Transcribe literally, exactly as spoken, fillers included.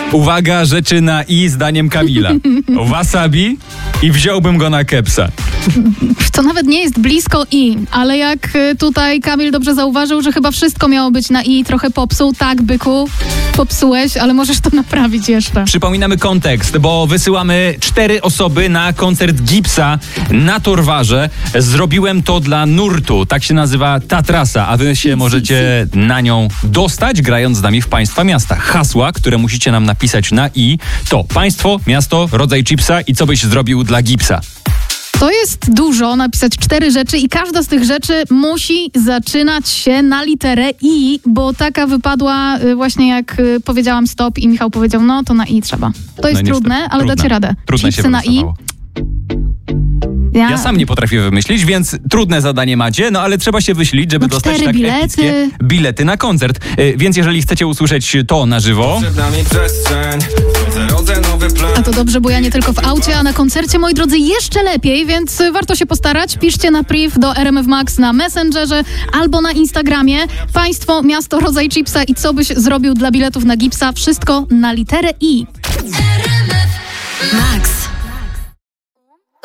Uwaga, rzeczy na i zdaniem Kamila. Wasabi i wziąłbym go na kepsa. To nawet nie jest blisko i, ale jak tutaj Kamil dobrze zauważył, że chyba wszystko miało być na i, trochę popsuł. Tak, byku, popsułeś, ale możesz to naprawić jeszcze. Przypominamy kontekst, bo wysyłamy cztery osoby na koncert Gipsa na Torwarze. Zrobiłem to dla nurtu, tak się nazywa ta trasa, a wy się możecie na nią dostać, grając z nami w Państwa Miasta. Hasła, które musicie nam napisać na i, to państwo, miasto, rodzaj chipsa i co byś zrobił dla Gipsa. To jest dużo, napisać cztery rzeczy i każda z tych rzeczy musi zaczynać się na literę i, bo taka wypadła właśnie jak powiedziałam stop i Michał powiedział, no to na i trzeba. To jest no trudne, ale trudne. dacie radę. Trudne Chipsy się na i. Ja... ja sam nie potrafię wymyślić, więc trudne zadanie macie, no ale trzeba się wysilić, żeby no, dostać tak bilety. epickie bilety na koncert. Yy, więc jeżeli chcecie usłyszeć to na żywo... A to dobrze, bo ja nie tylko w aucie, a na koncercie, moi drodzy, jeszcze lepiej, więc warto się postarać. Piszcie na priv do R M F Max na Messengerze albo na Instagramie. Państwo, miasto, rodzaj chipsa i co byś zrobił dla biletów na Gipsa. Wszystko na literę i. R M F Max.